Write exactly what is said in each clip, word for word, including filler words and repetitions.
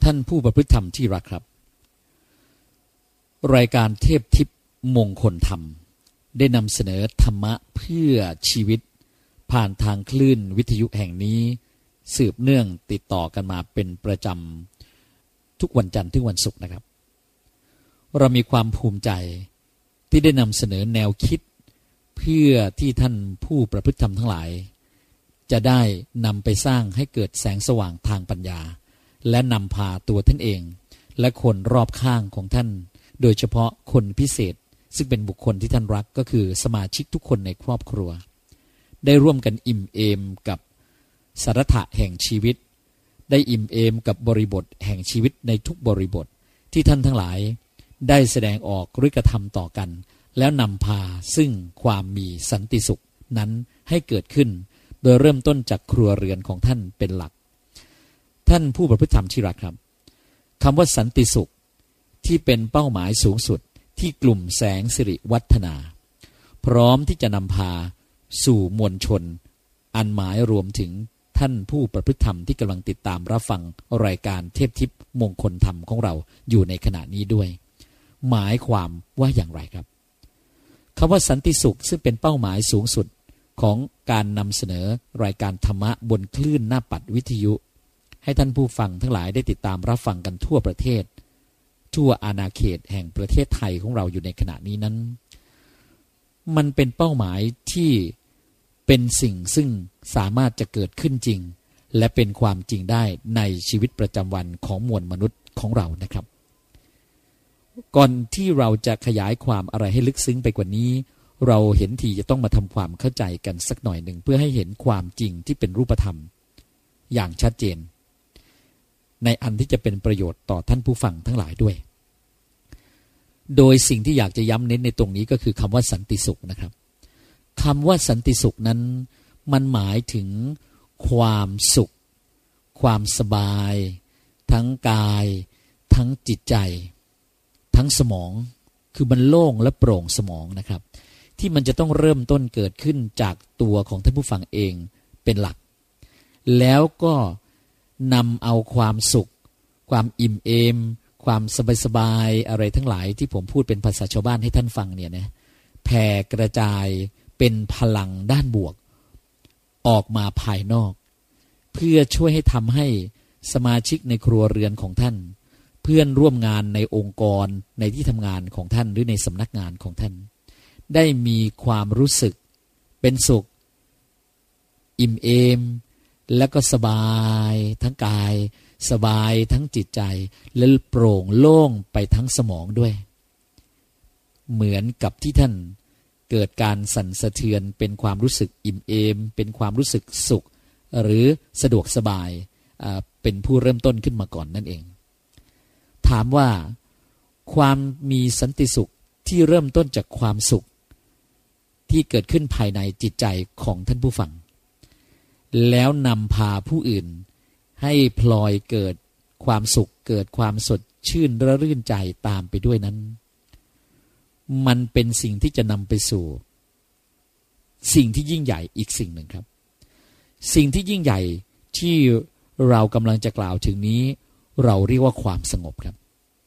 ท่านผู้ประพฤติธรรมที่รักครับรายการเทพทิพย์มงคลธรรมได้นำเสนอธรรมะเพื่อชีวิตผ่านทางคลื่นวิทยุแห่งนี้สืบเนื่องติดต่อกันมาเป็นประจำทุกวันจันทร์ถึงวันศุกร์นะครับเรามีความภูมิใจที่ได้นำเสนอแนวคิดเพื่อที่ท่านผู้ประพฤติธรรมทั้งหลายจะได้นำไปสร้างให้เกิดแสงสว่างทางปัญญาและนำพาตัวท่านเองและคนรอบข้างของท่านโดยเฉพาะคนพิเศษซึ่งเป็นบุคคลที่ท่านรักก็คือสมาชิกทุกคนในครอบครัวได้ร่วมกันอิ่มเอมกับสาระแห่งชีวิตได้อิ่มเอมกับบริบทแห่งชีวิตในทุกบริบทที่ท่านทั้งหลายได้แสดงออกหรือกระทำต่อกันแล้วนำพาซึ่งความมีสันติสุขนั้นให้เกิดขึ้นโดยเริ่มต้นจากครัวเรือนของท่านเป็นหลักท่านผู้ประพฤติธรรมที่รักครับคำว่าสันติสุขที่เป็นเป้าหมายสูงสุดที่กลุ่มแสงสิริวัฒนาพร้อมที่จะนำพาสู่มวลชนอันหมายรวมถึงท่านผู้ประพฤติธรรมที่กำลังติดตามรับฟังรายการเทพทิพย์มงคลธรรมของเราอยู่ในขณะนี้ด้วยหมายความว่าอย่างไรครับคำว่าสันติสุขซึ่งเป็นเป้าหมายสูงสุดของการนำเสนอรายการธรรมะบนคลื่นหน้าปัดวิทยุให้ท่านผู้ฟังทั้งหลายได้ติดตามรับฟังกันทั่วประเทศทั่วอาณาเขตแห่งประเทศไทยของเราอยู่ในขณะนี้นั้นมันเป็นเป้าหมายที่เป็นสิ่งซึ่งสามารถจะเกิดขึ้นจริงและเป็นความจริงได้ในชีวิตประจำวันของมวลมนุษย์ของเรานะครับก่อนที่เราจะขยายความอะไรให้ลึกซึ้งไปกว่านี้เราเห็นทีจะต้องมาทำความเข้าใจกันสักหน่อยหนึ่งเพื่อให้เห็นความจริงที่เป็นรูปธรรมอย่างชัดเจนในอันที่จะเป็นประโยชน์ต่อท่านผู้ฟังทั้งหลายด้วยโดยสิ่งที่อยากจะย้ำเน้นในตรงนี้ก็คือคำว่าสันติสุขนะครับคำว่าสันติสุขนั้นมันหมายถึงความสุขความสบายทั้งกายทั้งจิตใจทั้งสมองคือมันโล่งและโปร่งสมองนะครับที่มันจะต้องเริ่มต้นเกิดขึ้นจากตัวของท่านผู้ฟังเองเป็นหลักแล้วก็นำเอาความสุขความอิ่มเอมความสบายๆอะไรทั้งหลายที่ผมพูดเป็นภาษาชาวบ้านให้ท่านฟังเนี่ยนะแผ่กระจายเป็นพลังด้านบวกออกมาภายนอกเพื่อช่วยให้ทำให้สมาชิกในครัวเรือนของท่านเพื่อนร่วมงานในองค์กรในที่ทำงานของท่านหรือในสำนักงานของท่านได้มีความรู้สึกเป็นสุขอิ่มเอมและก็สบายทั้งกายสบายทั้งจิตใจและโปร่งโล่งไปทั้งสมองด้วยเหมือนกับที่ท่านเกิดการสั่นสะเทือนเป็นความรู้สึกอิ่มเอมเป็นความรู้สึกสุขหรือสะดวกสบายเป็นผู้เริ่มต้นขึ้นมาก่อนนั่นเองถามว่าความมีสันติสุขที่เริ่มต้นจากความสุขที่เกิดขึ้นภายในจิตใจของท่านผู้ฟังแล้วนำพาผู้อื่นให้พลอยเกิดความสุขเกิดความสดชื่นระรื่นใจตามไปด้วยนั้นมันเป็นสิ่งที่จะนำไปสู่สิ่งที่ยิ่งใหญ่อีกสิ่งหนึ่งครับสิ่งที่ยิ่งใหญ่ที่เรากำลังจะกล่าวถึงนี้เราเรียกว่าความสงบครับ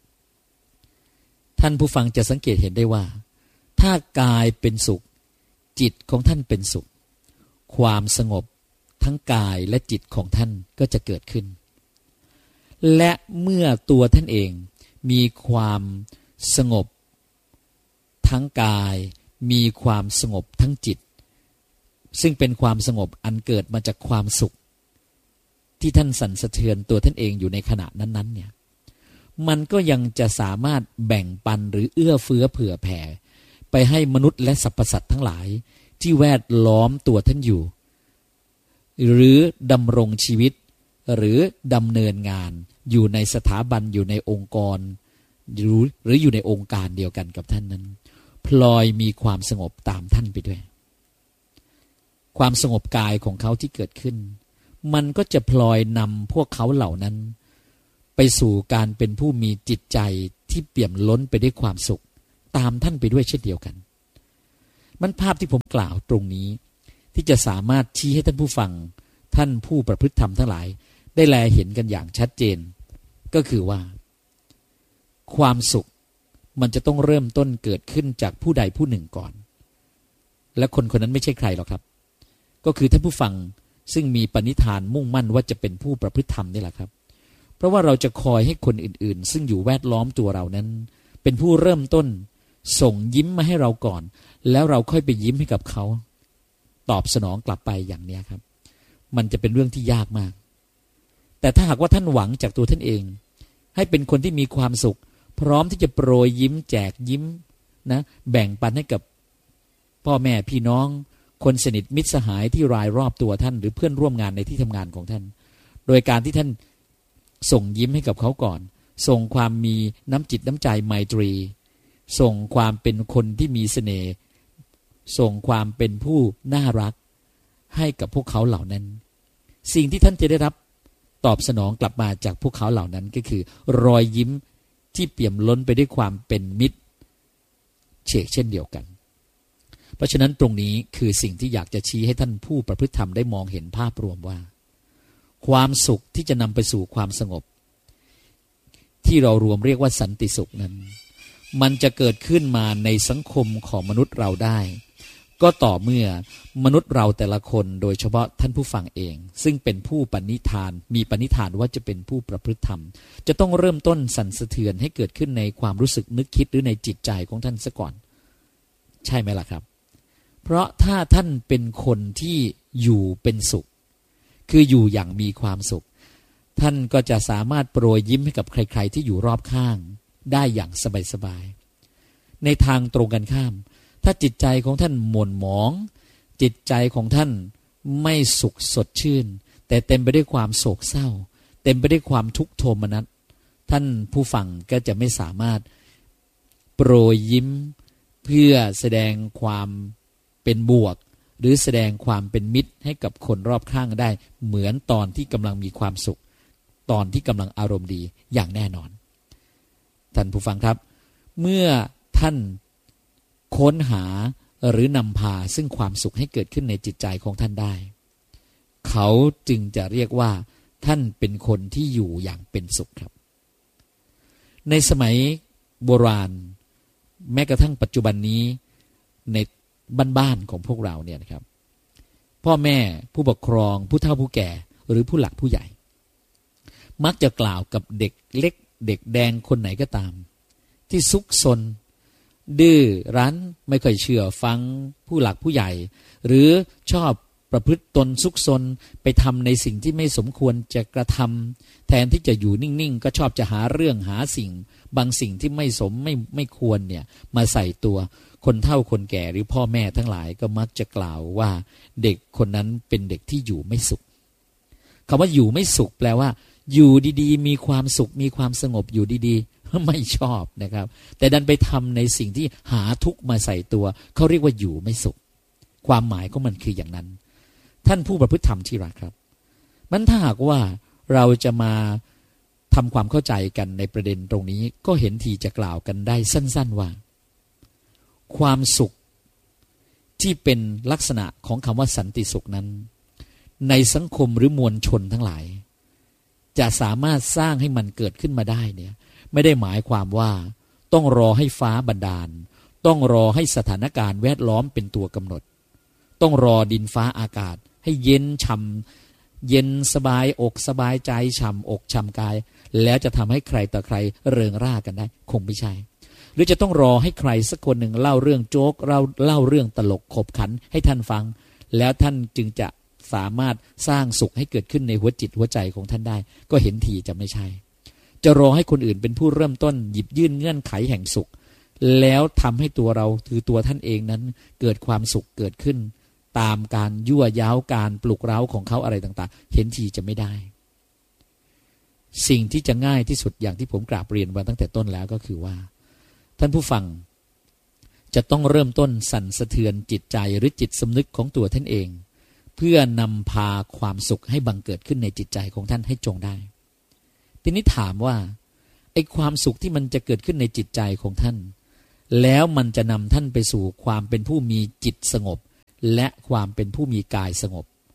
ท่านผู้ฟังจะสังเกตเห็นได้ว่าถ้ากายเป็นสุขจิตของท่านเป็นสุขความสงบทั้งกายและจิตของท่านก็จะเกิดขึ้นและเมื่อตัวท่านเองมีความสงบทั้งกายมีความสงบทั้งจิตซึ่งเป็นความสงบอันเกิดมาจากความสุขที่ท่านสั่นสะเทือนตัวท่านเองอยู่ในขณะนั้นๆเนี่ยมันก็ยังจะสามารถแบ่งปันหรือเอื้อเฟื้อเผื่อแผ่ไปให้มนุษย์และสรรพสัตว์ทั้งหลายที่แวดล้อมตัวท่านอยู่หรือดำรงชีวิตหรือดำเนินงานอยู่ในสถาบันอยู่ในองค์กรหรือหรืออยู่ในองค์การเดียวกันกับท่านนั้นพลอยมีความสงบตามท่านไปด้วยความสงบกายของเขาที่เกิดขึ้นมันก็จะพลอยนำพวกเขาเหล่านั้นไปสู่การเป็นผู้มีจิตใจที่เปี่ยมล้นไปด้วยความสุขตามท่านไปด้วยเช่นเดียวกันมันภาพที่ผมกล่าวตรงนี้ที่จะสามารถชี้ให้ท่านผู้ฟังท่านผู้ประพฤติธรรมทั้งหลายได้แลเห็นกันอย่างชัดเจนก็คือว่าความสุขมันจะต้องเริ่มต้นเกิดขึ้นจากผู้ใดผู้หนึ่งก่อนและคนคนนั้นไม่ใช่ใครหรอกครับก็คือท่านผู้ฟังซึ่งมีปณิธานมุ่งมั่นว่าจะเป็นผู้ประพฤติธรรมนี่แหละครับเพราะว่าเราจะคอยให้คนอื่นๆซึ่งอยู่แวดล้อมตัวเรานั้นเป็นผู้เริ่มต้นส่งยิ้มมาให้เราก่อนแล้วเราค่อยไปยิ้มให้กับเขาตอบสนองกลับไปอย่างนี้ครับมันจะเป็นเรื่องที่ยากมากแต่ถ้าหากว่าท่านหวังจากตัวท่านเองให้เป็นคนที่มีความสุขพร้อมที่จะโปรยยิ้มแจกยิ้มนะแบ่งปันให้กับพ่อแม่พี่น้องคนสนิทมิตรสหายที่รายรอบตัวท่านหรือเพื่อนร่วมงานในที่ทำงานของท่านโดยการที่ท่านส่งยิ้มให้กับเขาก่อนส่งความมีน้ำจิตน้ำใจไมตรีส่งความเป็นคนที่มีเสน่ห์ส่งความเป็นผู้น่ารักให้กับพวกเขาเหล่านั้นสิ่งที่ท่านจะได้รับตอบสนองกลับมาจากพวกเขาเหล่านั้นก็คือรอยยิ้มที่เปี่ยมล้นไปด้วยความเป็นมิตรเชกเช่นเดียวกันเพราะฉะนั้นตรงนี้คือสิ่งที่อยากจะชี้ให้ท่านผู้ประพฤติธรรมได้มองเห็นภาพรวมว่าความสุขที่จะนำไปสู่ความสงบที่เรารวมเรียกว่าสันติสุขนั้นมันจะเกิดขึ้นมาในสังคมของมนุษย์เราได้ก็ต่อเมื่อมนุษย์เราแต่ละคนโดยเฉพาะท่านผู้ฟังเองซึ่งเป็นผู้ปณิธานมีปณิธานว่าจะเป็นผู้ประพฤติธรรมจะต้องเริ่มต้นสั่นสะเทือนให้เกิดขึ้นในความรู้สึกนึกคิดหรือในจิตใจของท่านซะก่อนใช่ไหมล่ะครับเพราะถ้าท่านเป็นคนที่อยู่เป็นสุขคืออยู่อย่างมีความสุขท่านก็จะสามารถโปรยยิ้มให้กับใครๆที่อยู่รอบข้างได้อย่างสบายๆในทางตรงกันข้ามถ้าจิตใจของท่านหม่นหมองจิตใจของท่านไม่สุขสดชื่นแต่เต็มไปด้วยความโศกเศร้าเต็มไปด้วยความทุกข์โทมนัสท่านผู้ฟังก็จะไม่สามารถโปรยยิ้มเพื่อแสดงความเป็นบวกหรือแสดงความเป็นมิตรให้กับคนรอบข้างได้เหมือนตอนที่กำลังมีความสุขตอนที่กำลังอารมณ์ดีอย่างแน่นอนท่านผู้ฟังครับเมื่อท่านค้นหาหรือนำพาซึ่งความสุขให้เกิดขึ้นในจิตใจของท่านได้เขาจึงจะเรียกว่าท่านเป็นคนที่อยู่อย่างเป็นสุขครับในสมัยโบราณแม้กระทั่งปัจจุบันนี้ในบ้านๆของพวกเราเนี่ยนะครับพ่อแม่ผู้ปกครองผู้เฒ่าผู้แก่หรือผู้หลักผู้ใหญ่มักจะกล่าวกับเด็กเล็กเด็กแดงคนไหนก็ตามที่ซุกซนดื้อรั้นไม่ค่อยเชื่อฟังผู้หลักผู้ใหญ่หรือชอบประพฤติตนซุกซนไปทำในสิ่งที่ไม่สมควรจะกระทำแทนที่จะอยู่นิ่งๆก็ชอบจะหาเรื่องหาสิ่งบางสิ่งที่ไม่สมไม่ไม่ควรเนี่ยมาใส่ตัวคนเฒ่าคนแก่หรือพ่อแม่ทั้งหลายก็มักจะกล่าวว่าเด็กคนนั้นเป็นเด็กที่อยู่ไม่สุขคำว่าอยู่ไม่สุขแปลว่าอยู่ดีๆมีความสุขมีความสงบอยู่ดีๆไม่ชอบนะครับแต่ดันไปทำในสิ่งที่หาทุกข์มาใส่ตัวเขาเรียกว่าอยู่ไม่สุขความหมายของมันคืออย่างนั้นท่านผู้ประพฤติธรรมที่รักครับมันถ้าหากว่าเราจะมาทำความเข้าใจกันในประเด็นตรงนี้ก็เห็นทีจะกล่าวกันได้สั้นๆว่าความสุขที่เป็นลักษณะของคำว่าสันติสุขนั้นในสังคมหรือมวลชนทั้งหลายจะสามารถสร้างให้มันเกิดขึ้นมาได้เนี่ยไม่ได้หมายความว่าต้องรอให้ฟ้าบันดาลต้องรอให้สถานการณ์แวดล้อมเป็นตัวกำหนดต้องรอดินฟ้าอากาศให้เย็นฉ่ำเย็นสบายอกสบายใจฉ่ำอกฉ่ำกายแล้วจะทำให้ใครต่อใครเริงร่ากันได้คงไม่ใช่หรือจะต้องรอให้ใครสักคนหนึ่งเล่าเรื่องโจ๊กเล่าเล่าเรื่องตลกขบขันให้ท่านฟังแล้วท่านจึงจะสามารถสร้างสุขให้เกิดขึ้นในหัวจิตหัวใจของท่านได้ก็เห็นทีจะไม่ใช่จะรอให้คนอื่นเป็นผู้เริ่มต้นหยิบยื่นเงื่อนไขแห่งสุขแล้วทำให้ตัวเราคือตัวท่านเองนั้นเกิดความสุขเกิดขึ้นตามการยั่วย้าวการปลุกเร้าของเขาอะไรต่างๆเห็นทีจะไม่ได้สิ่งที่จะง่ายที่สุดอย่างที่ผมกราบเรียนมาตั้งแต่ต้นแล้วก็คือว่าท่านผู้ฟังจะต้องเริ่มต้นสั่นสะเทือนจิตใจหรือจิตสำนึกของตัวท่านเองเพื่อนำพาความสุขให้บังเกิดขึ้นในจิตใจของท่านให้จงได้ทีนี้ถามว่าไอ้ความสุขที่มันจะเกิดขึ้นในจิตใจของท่านแล้วมันจะนำท่านไปสู่ความเป็นผู้มีจิตสงบและความเป็นผู้มีกายสงบ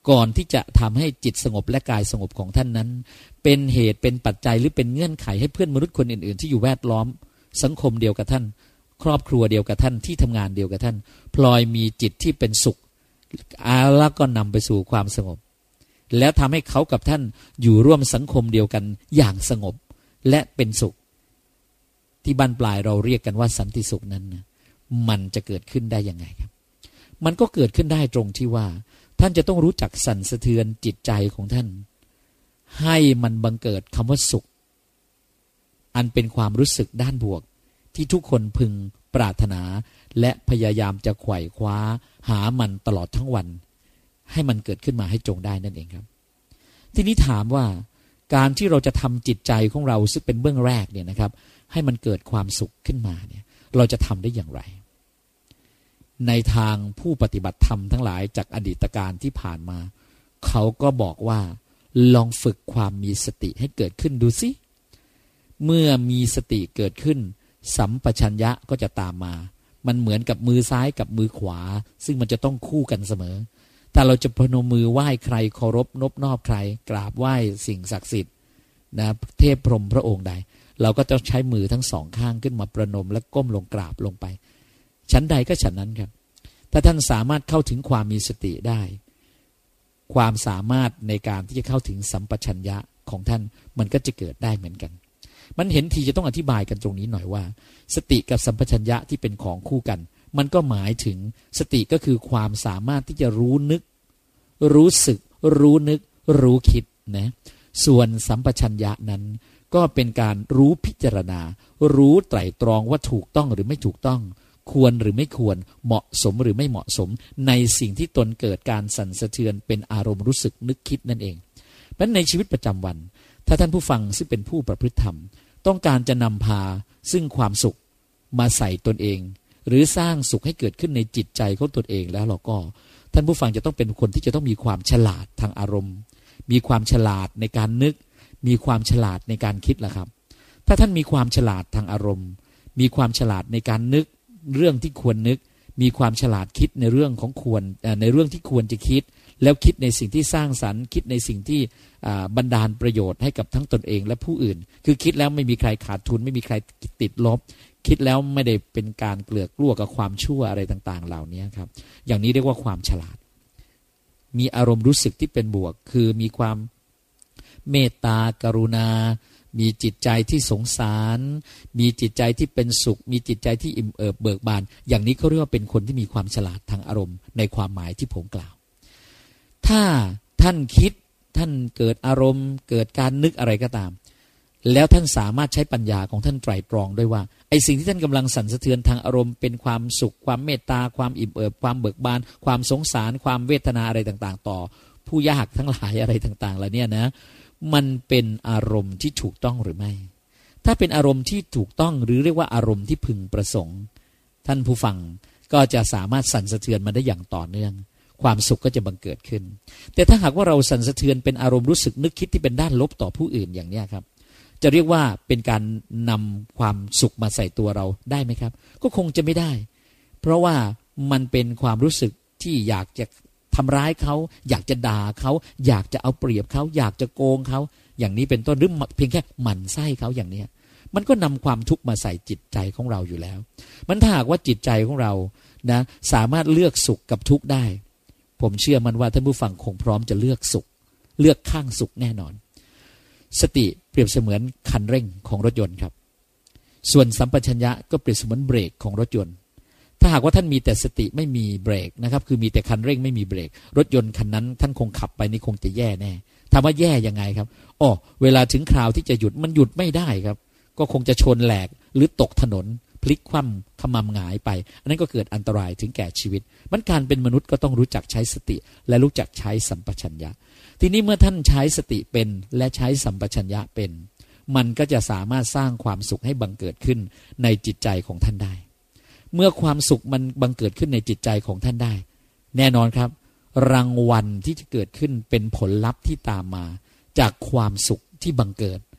ก่อนที่จะทำให้จิตสงบและกายสงบของท่านนั้นเป็นเหตุเป็นปัจจัยหรือเป็นเงื่อนไขให้เพื่อนมนุษย์คนอื่นๆที่อยู่แวดล้อมสังคมเดียวกับท่านครอบครัวเดียวกับท่านที่ทำงานเดียวกับท่านพลอยมีจิตที่เป็นสุขแล้วก็นำไปสู่ความสงบแล้วทำให้เขากับท่านอยู่ร่วมสังคมเดียวกันอย่างสงบและเป็นสุขที่บรรปลายเราเรียกกันว่าสันติสุขนั้นนะมันจะเกิดขึ้นได้ยังไงครับมันก็เกิดขึ้นได้ตรงที่ว่าท่านจะต้องรู้จักสั่นสะเทือนจิตใจของท่านให้มันบังเกิดคำว่าสุขอันเป็นความรู้สึกด้านบวกที่ทุกคนพึงปรารถนาและพยายามจะไขว่คว้าหามันตลอดทั้งวันให้มันเกิดขึ้นมาให้จงได้นั่นเองครับทีนี้ถามว่าการที่เราจะทำจิตใจของเราซึ่งเป็นเบื้องแรกเนี่ยนะครับให้มันเกิดความสุขขึ้นมาเนี่ยเราจะทำได้อย่างไรในทางผู้ปฏิบัติธรรมทั้งหลายจากอดีตการที่ผ่านมาเขาก็บอกว่าลองฝึกความมีสติให้เกิดขึ้นดูสิเมื่อมีสติเกิดขึ้นสัมปชัญญะก็จะตามมามันเหมือนกับมือซ้ายกับมือขวาซึ่งมันจะต้องคู่กันเสมอแต่เราจะพนมมือไหว้ใครเคารพนบนอบใครกราบไหว้สิ่งศักดิ์สิทธิ์นะเทพพรหมพระองค์ใดเราก็จะใช้มือทั้งสองข้างขึ้นมาประนมและก้มลงกราบลงไปชั้นใดก็ฉันนั้นครับถ้าท่านสามารถเข้าถึงความมีสติได้ความสามารถในการที่จะเข้าถึงสัมปชัญญะของท่านมันก็จะเกิดได้เหมือนกันมันเห็นทีจะต้องอธิบายกันตรงนี้หน่อยว่าสติกับสัมปชัญญะที่เป็นของคู่กันมันก็หมายถึงสติก็คือความสามารถที่จะรู้นึกรู้สึกรู้นึกรู้คิดนะส่วนสัมปชัญญะนั้นก็เป็นการรู้พิจารณารู้ไตร่ตรองว่าถูกต้องหรือไม่ถูกต้องควรหรือไม่ควรเหมาะสมหรือไม่เหมาะสมในสิ่งที่ตนเกิดการสั่นสะเทือนเป็นอารมณ์รู้สึกนึกคิดนั่นเองเพราะในชีวิตประจำวันถ้าท่านผู้ฟังซึ่งเป็นผู้ประพฤติธรรมต้องการจะนำพาซึ่งความสุขมาใส่ตนเองหรือสร้างสุขให้เกิดขึ้นในจิตใจของตนเองแล้วเราก็ท่านผู้ฟังจะต้องเป็นคนที่จะต้องมีความฉลาดทางอารมณ์มีความฉลาดในการนึกมีความฉลาดในการคิดล่ะครับถ้าท่านมีความฉลาดทางอารมณ์มีความฉลาดในการนึกเรื่องที่ควรนึกมีความฉลาดคิดในเรื่องของควรในเรื่องที่ควรจะคิดแล้วคิดในสิ่งที่สร้างสรรค์คิดในสิ่งที่บันดาลประโยชน์ให้กับทั้งตนเองและผู้อื่นคือคิดแล้วไม่มีใครขาดทุนไม่มีใครติดลบคิดแล้วไม่ได้เป็นการเกลือกกลัวกับความชั่วอะไรต่างๆเหล่านี้ครับอย่างนี้เรียกว่าความฉลาดมีอารมณ์รู้สึกที่เป็นบวกคือมีความเมตตากรุณามีจิตใจที่สงสารมีจิตใจที่เป็นสุขมีจิตใจที่อิ่มเอิบเบิกบานอย่างนี้เขาเรียกว่าเป็นคนที่มีความฉลาดทางอารมณ์ในความหมายที่ผมกล่าวถ้าท่านคิดท่านเกิดอารมณ์เกิดการนึกอะไรก็ตามแล้วท่านสามารถใช้ปัญญาของท่านไตร่ตรองด้วยว่าไอ้สิ่งที่ท่านกำลังสั่นสะเทือนทางอารมณ์เป็นความสุขความเมตตาความอิ่มเอิบความเบิกบานความสงสารความเวทนาอะไรต่างๆต่อผู้ยากทั้งหลายอะไรต่างๆเหล่านี้นะมันเป็นอารมณ์ที่ถูกต้องหรือไม่ถ้าเป็นอารมณ์ที่ถูกต้องหรือเรียกว่าอารมณ์ที่พึงประสงค์ท่านผู้ฟังก็จะสามารถสั่นสะเทือนมันได้อย่างต่อเนื่องความสุขก็จะบังเกิดขึ้นแต่ถ้าหากว่าเราสั่นสะเทือนเป็นอารมณ์รู้สึกนึกคิดที่เป็นด้านลบต่อผู้อื่นอย่างนี้ครับจะเรียกว่าเป็นการนำความสุขมาใส่ตัวเราได้ไหมครับก็คงจะไม่ได้เพราะว่ามันเป็นความรู้สึกที่อยากจะทำร้ายเขาอยากจะด่าเขาอยากจะเอาเปรียบเขาอยากจะโกงเขาอย่างนี้เป็นต้นหรือเพียงแค่หมั่นไส้เขาอย่างนี้มันก็นำความทุกข์มาใส่จิตใจของเราอยู่แล้วมันถ้าหากว่าจิตใจของเรานะสามารถเลือกสุขกับทุกข์ได้ผมเชื่อมันว่าท่านผู้ฟังคงพร้อมจะเลือกสุขเลือกข้างสุขแน่นอนสติเปรียบเสมือนคันเร่งของรถยนต์ครับส่วนสัมปชัญญะก็เปรียบเสมือนเบรกของรถยนต์ถ้าหากว่าท่านมีแต่สติไม่มีเบรกนะครับคือมีแต่คันเร่งไม่มีเบรกรถยนต์คันนั้นท่านคงขับไปนี่คงจะแย่แน่ถามว่าแย่ยังไงครับอ๋อเวลาถึงคราวที่จะหยุดมันหยุดไม่ได้ครับก็คงจะชนแหลกหรือตกถนนพลิกคว่ำขมำหงายไปอันนั้นก็เกิดอันตรายถึงแก่ชีวิตมันการเป็นมนุษย์ก็ต้องรู้จักใช้สติและรู้จักใช้สัมปชัญญะทีนี้เมื่อท่านใช้สติเป็นและใช้สัมปชัญญะเป็นมันก็จะสามารถสร้างความสุขให้บังเกิดขึ้นในจิตใจของท่านได้เมื่อความสุขมันบังเกิดขึ้นในจิตใจของท่านได้แน่นอนครับรางวัลที่จะเกิดขึ้นเป็นผลลัพธ์ที่ตามมาจากความสุขที่บังเกิด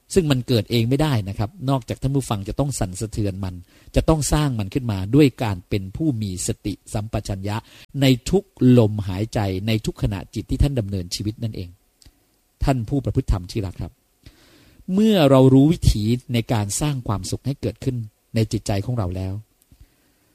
ซึ่งมันเกิดเองไม่ได้นะครับนอกจากท่านผู้ฟังจะต้องสั่นสะเทือนมันจะต้องสร้างมันขึ้นมาด้วยการเป็นผู้มีสติสัมปชัญญะในทุกลมหายใจในทุกขณะจิตที่ท่านดำเนินชีวิตนั่นเองท่านผู้ประพฤติธรรมที่รักครับเมื่อเรารู้วิธีในการสร้างความสุขให้เกิดขึ้นในจิตใจของเราแล้ว